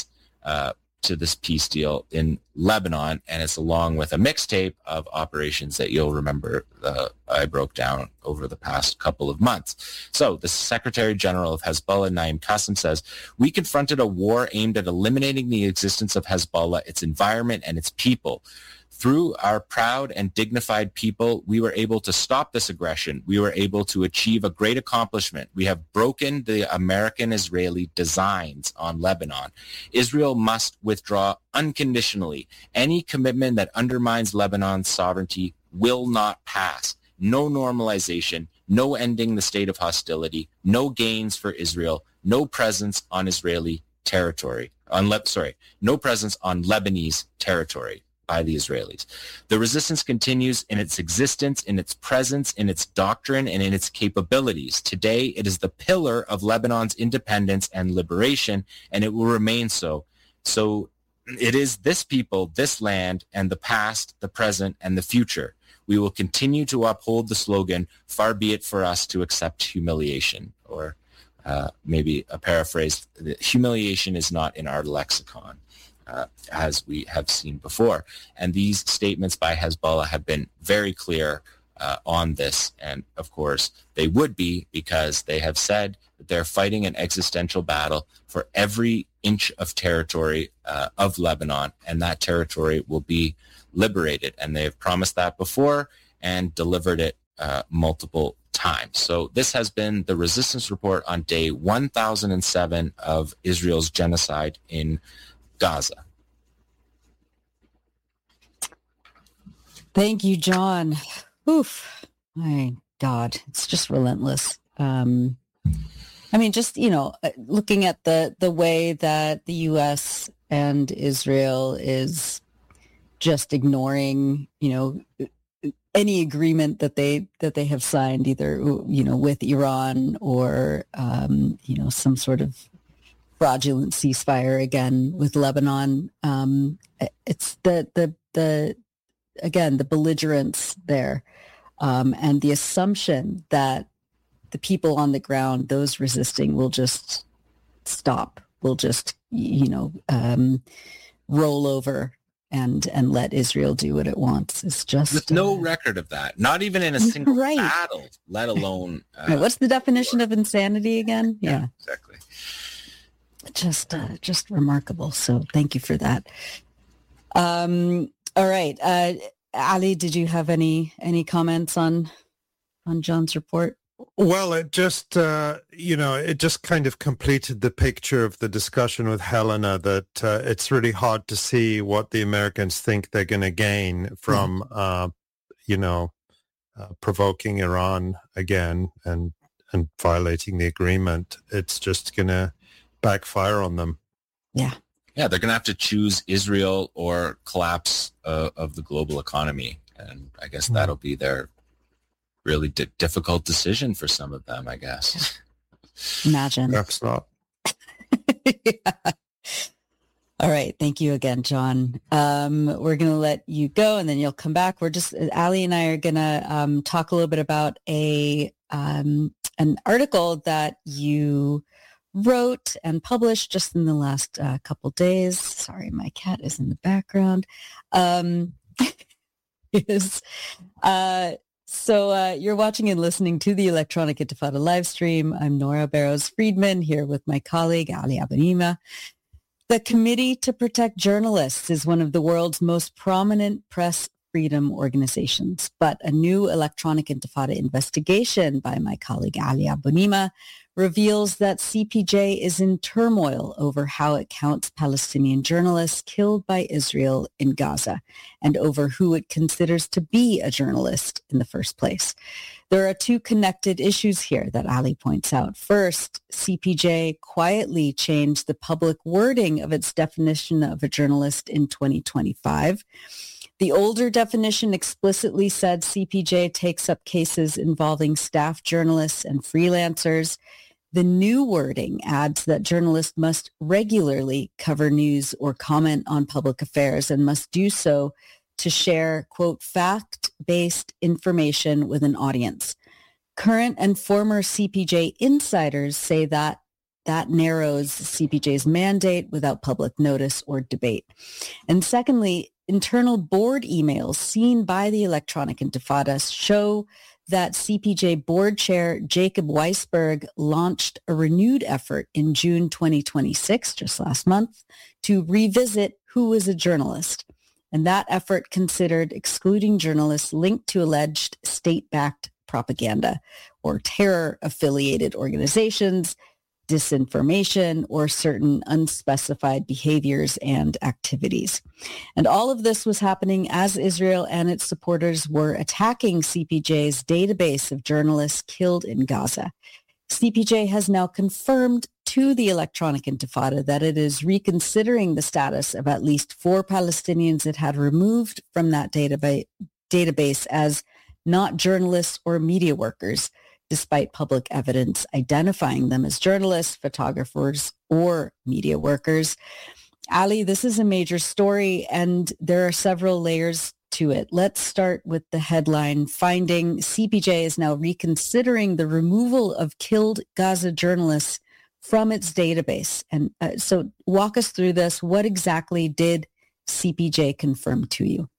peace deal in Lebanon, and it's along with a mixtape of operations that you'll remember I broke down over the past couple of months. So the Secretary General of Hezbollah, Naim Qasem, says, "We confronted a war aimed at eliminating the existence of Hezbollah, its environment, and its people. Through our proud and dignified people, we were able to stop this aggression. We were able to achieve a great accomplishment. We have broken the American-Israeli designs on Lebanon. Israel must withdraw unconditionally. Any commitment that undermines Lebanon's sovereignty will not pass. No normalization, no ending the state of hostility, no gains for Israel, no presence on Israeli territory, no presence on Lebanese territory by the Israelis. The resistance continues in its existence, in its presence, in its doctrine, and in its capabilities. Today, it is the pillar of Lebanon's independence and liberation, and it will remain so. So it is this people, this land, and the past, the present, and the future. We will continue to uphold the slogan, far be it for us to accept humiliation, or maybe a paraphrase, humiliation is not in our lexicon. As we have seen before. And these statements by Hezbollah have been very clear on this. And of course, they would be, because they have said that they're fighting an existential battle for every inch of territory of Lebanon, and that territory will be liberated. And they have promised that before and delivered it multiple times. So this has been the Resistance Report on day 1007 of Israel's genocide in Gaza. Thank you, John. Oof, my God, it's just relentless. I mean, just, looking at the way that the U.S. and Israel is just ignoring, any agreement that they have signed, either, with Iran or, some sort of fraudulent ceasefire again with Lebanon. It's the belligerence there, and the assumption that the people on the ground, those resisting, will just stop, will just roll over and let Israel do what it wants. It's just with no record of that, not even in a single battle, let alone. What's the definition of insanity again? Yeah, exactly. Just remarkable. So thank you for that. All right. Ali, did you have any comments on John's report? Well, it just, it just kind of completed the picture of the discussion with Helena, that it's really hard to see what the Americans think they're going to gain from, provoking Iran again and violating the agreement. It's just going to backfire on them. Yeah. Yeah, they're going to have to choose Israel or collapse of the global economy. And I guess that'll be their really difficult decision for some of them, I guess. Imagine. Perhaps not. Yeah. All right. Thank you again, John. We're going to let you go and then you'll come back. Ali and I are going to talk a little bit about an article that you wrote and published just in the last couple days. Sorry, my cat is in the background. So you're watching and listening to the Electronic Intifada live stream. I'm Nora Barrows-Friedman here with my colleague Ali Abunimah. The Committee to Protect Journalists is one of the world's most prominent press freedom organizations, but a new Electronic Intifada investigation by my colleague Ali Abunimah reveals that CPJ is in turmoil over how it counts Palestinian journalists killed by Israel in Gaza and over who it considers to be a journalist in the first place. There are two connected issues here that Ali points out. First, CPJ quietly changed the public wording of its definition of a journalist in 2025. The older definition explicitly said CPJ takes up cases involving staff journalists and freelancers. The new wording adds that journalists must regularly cover news or comment on public affairs and must do so to share, quote, fact-based information with an audience. Current and former CPJ insiders say that narrows CPJ's mandate without public notice or debate. And secondly, internal board emails seen by the Electronic Intifada show that CPJ board chair Jacob Weisberg launched a renewed effort in June 2026, just last month, to revisit who is a journalist. And that effort considered excluding journalists linked to alleged state-backed propaganda or terror-affiliated organizations, disinformation, or certain unspecified behaviors and activities. And all of this was happening as Israel and its supporters were attacking CPJ's database of journalists killed in Gaza. CPJ has now confirmed to the Electronic Intifada that it is reconsidering the status of at least 4 Palestinians it had removed from that database as not journalists or media workers, despite public evidence identifying them as journalists, photographers, or media workers. Ali, this is a major story, and there are several layers to it. Let's start with the headline finding CPJ is now reconsidering the removal of killed Gaza journalists from its database. And so walk us through this. What exactly did CPJ confirm to you?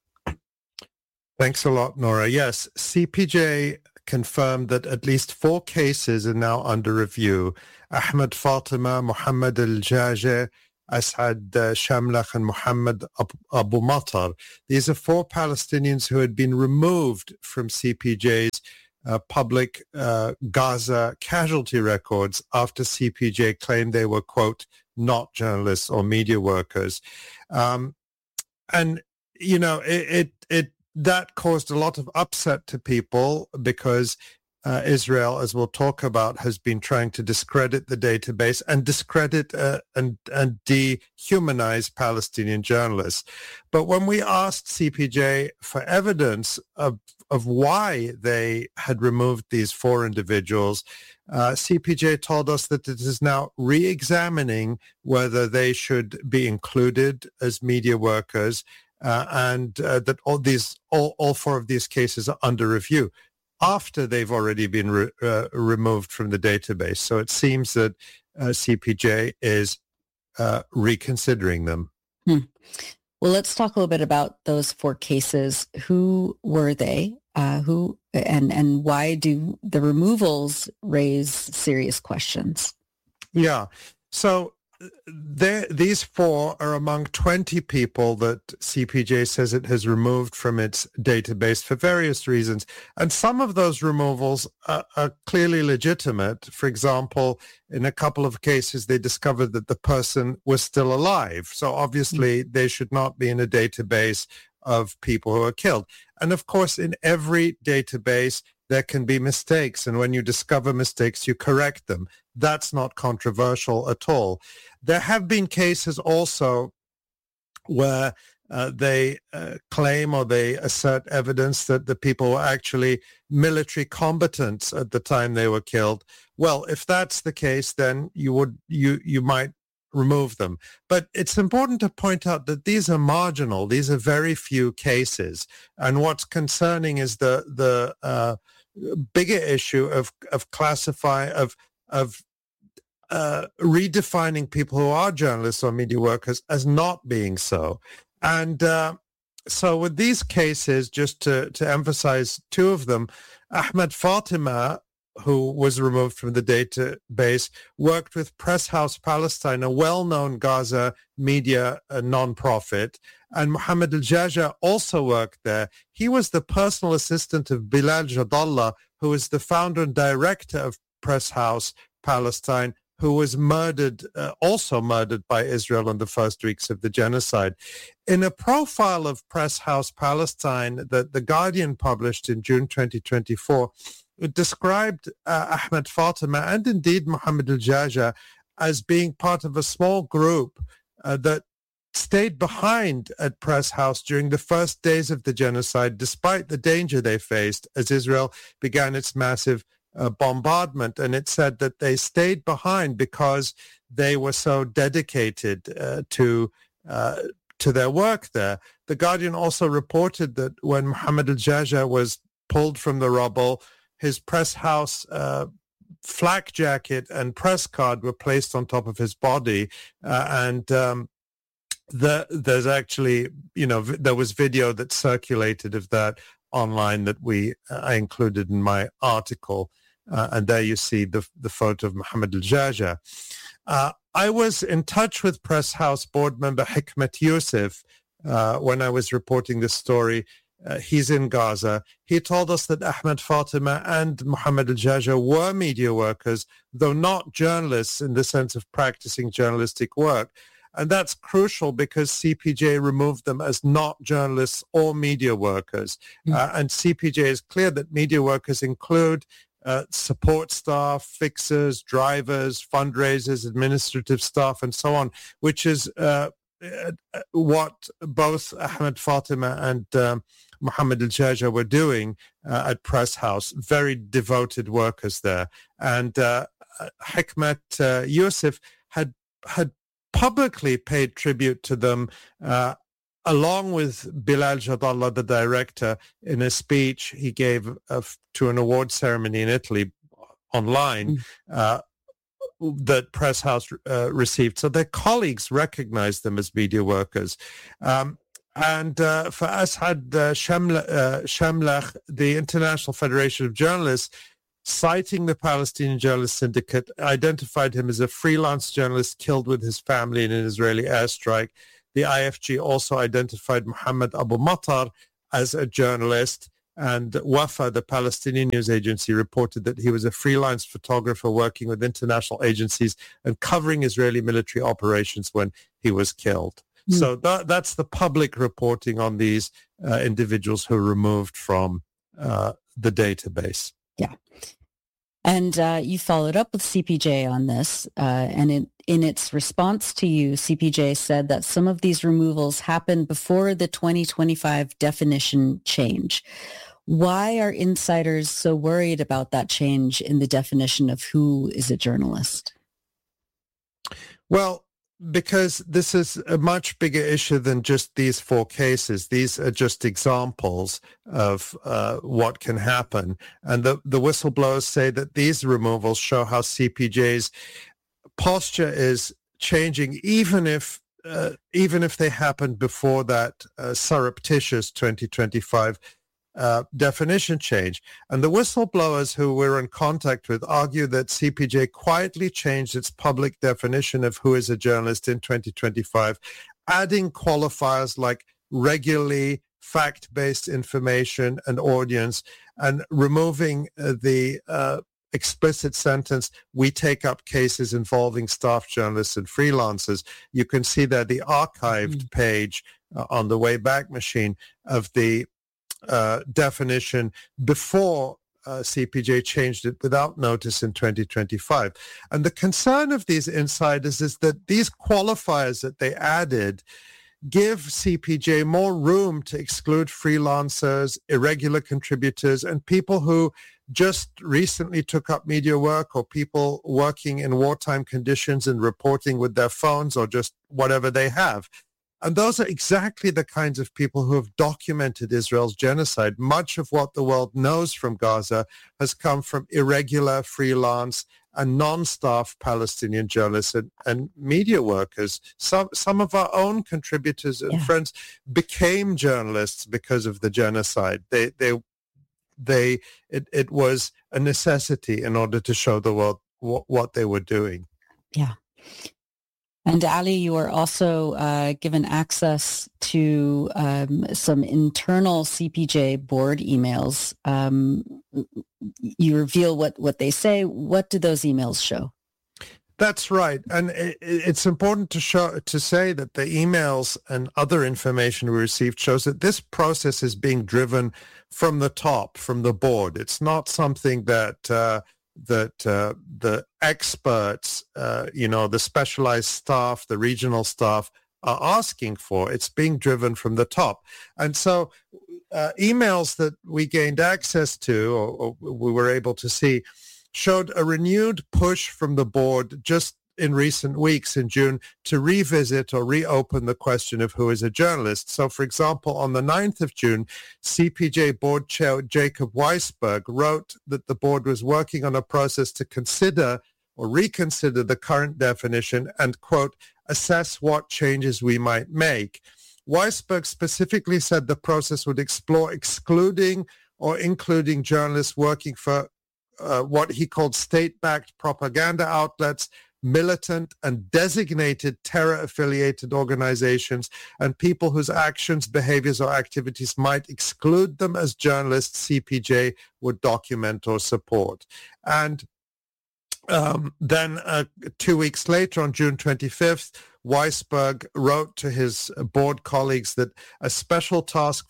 Thanks a lot, Nora. Yes, CPJ confirmed that at least 4 cases are now under review. Ahmed Fatima, Mohammed Al-Jaja, Asad Shamlakh, and Mohammed Abu Matar. These are 4 Palestinians who had been removed from CPJ's public Gaza casualty records after CPJ claimed they were, quote, not journalists or media workers. And, you know, that caused a lot of upset to people because Israel, as we'll talk about, has been trying to discredit the database and discredit and dehumanize Palestinian journalists. But when we asked CPJ for evidence of why they had removed these 4 individuals, CPJ told us that it is now re-examining whether they should be included as media workers and that all 4 of these cases are under review after they've already been removed from the database. So it seems that CPJ is reconsidering them. Well, let's talk a little bit about those 4 cases. Who were they? Who and why do the removals raise serious questions? Yeah. So these 4 are among 20 people that CPJ says it has removed from its database for various reasons. And some of those removals are clearly legitimate. For example, in a couple of cases, they discovered that the person was still alive. So obviously, they should not be in a database of people who are killed. And of course, in every database, there can be mistakes. And when you discover mistakes, you correct them. That's not controversial at all. There have been cases also where they claim or they assert evidence that the people were actually military combatants at the time they were killed. Well, if that's the case, then you might remove them. But it's important to point out that these are marginal. These are very few cases. And what's concerning is the bigger issue of redefining people who are journalists or media workers as not being so. And so with these cases, just to emphasize 2 of them, Ahmed Fatima, who was removed from the database, worked with Press House Palestine, a well-known Gaza media nonprofit, and Mohammed Al-Jaja also worked there. He was the personal assistant of Bilal Jadallah, who is the founder and director of Press House Palestine, who was also murdered by Israel in the first weeks of the genocide. In a profile of Press House Palestine that The Guardian published in June 2024, it described Ahmed Fatima and indeed Mohammed Al-Jaja as being part of a small group that stayed behind at Press House during the first days of the genocide, despite the danger they faced as Israel began its massive bombardment. And it said that they stayed behind because they were so dedicated to their work there. The Guardian also reported that when Mohammed Al-Jaja was pulled from the rubble, his Press House flak jacket and press card were placed on top of his body. There's actually, there was video that circulated of that online that I included in my article. And there you see the photo of Mohammed Al-Jaja. I was in touch with Press House board member Hikmet Youssef when I was reporting this story. He's in Gaza. He told us that Ahmed Fatima and Mohammed al-Jaja were media workers, though not journalists in the sense of practicing journalistic work. And that's crucial because CPJ removed them as not journalists or media workers. And CPJ is clear that media workers include support staff, fixers, drivers, fundraisers, administrative staff, and so on, which is what both Ahmed Fatima and Mohammed al-Jaja were doing at Press House, very devoted workers there. And Hikmet Yusuf had publicly paid tribute to them along with Bilal Jadallah, the director, in a speech he gave to an award ceremony in Italy online that Press House received. So their colleagues recognized them as media workers. And for Asad Shamlach, the International Federation of Journalists, citing the Palestinian Journalist Syndicate, identified him as a freelance journalist killed with his family in an Israeli airstrike. The IFG also identified Muhammad Abu Matar as a journalist, and Wafa, the Palestinian news agency, reported that he was a freelance photographer working with international agencies and covering Israeli military operations when he was killed. So that's the public reporting on these individuals who were removed from the database. Yeah. And you followed up with CPJ on this, and in its response to you, CPJ said that some of these removals happened before the 2025 definition change. Why are insiders so worried about that change in the definition of who is a journalist? Well, because this is a much bigger issue than just these four cases. These are just examples of what can happen. And the whistleblowers say that these removals show how CPJ's posture is changing, even if they happened before that surreptitious 2025 definition change. And the whistleblowers who we're in contact with argue that CPJ quietly changed its public definition of who is a journalist in 2025, adding qualifiers like regularly, fact-based information and audience, and removing the explicit sentence, we take up cases involving staff journalists and freelancers. You can see there the archived page on the Wayback Machine of the definition before CPJ changed it without notice in 2025. And the concern of these insiders is that these qualifiers that they added give CPJ more room to exclude freelancers, irregular contributors, and people who just recently took up media work, or people working in wartime conditions and reporting with their phones or just whatever they have. And those are exactly the kinds of people who have documented Israel's genocide. Much of what the world knows from Gaza has come from irregular, freelance, and non-staff Palestinian journalists and media workers. Some of our own contributors and friends became journalists because of the genocide. It was a necessity in order to show the world what they were doing. Yeah. And Ali, you are also given access to some internal CPJ board emails. You reveal what they say. What do those emails show? That's right. And it's important to say that the emails and other information we received shows that this process is being driven from the top, from the board. It's not something that the experts, the specialized staff, the regional staff are asking for. It's being driven from the top. And so emails that we gained access to, or we were able to see, showed a renewed push from the board just in recent weeks in June to revisit or reopen the question of who is a journalist. So, for example, on the 9th of June, CPJ board chair Jacob Weisberg wrote that the board was working on a process to consider or reconsider the current definition and, quote, assess what changes we might make. Weisberg specifically said the process would explore excluding or including journalists working for what he called state-backed propaganda outlets, militant and designated terror-affiliated organizations and people whose actions, behaviors, or activities might exclude them as journalists, CPJ would document or support. And then 2 weeks later, on June 25th, Weisberg wrote to his board colleagues that a special task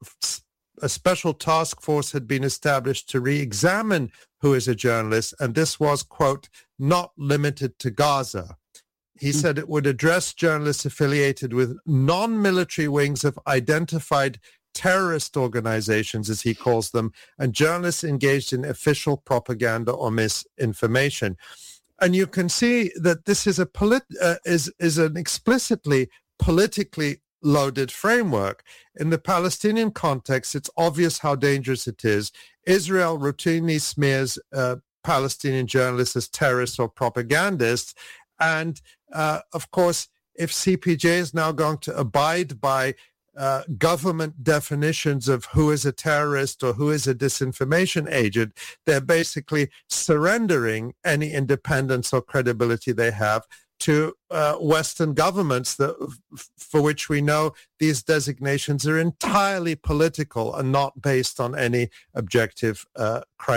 force had been established to re-examine who is a journalist, and this was, quote, not limited to Gaza. He said it would address journalists affiliated with non-military wings of identified terrorist organizations, as he calls them, and journalists engaged in official propaganda or misinformation. And you can see that this is an explicitly politically loaded framework. In the Palestinian context, it's obvious how dangerous it is. Israel routinely smears Palestinian journalists as terrorists or propagandists. And of course, if CPJ is now going to abide by government definitions of who is a terrorist or who is a disinformation agent, they're basically surrendering any independence or credibility they have to Western governments for which we know these designations are entirely political and not based on any objective criteria.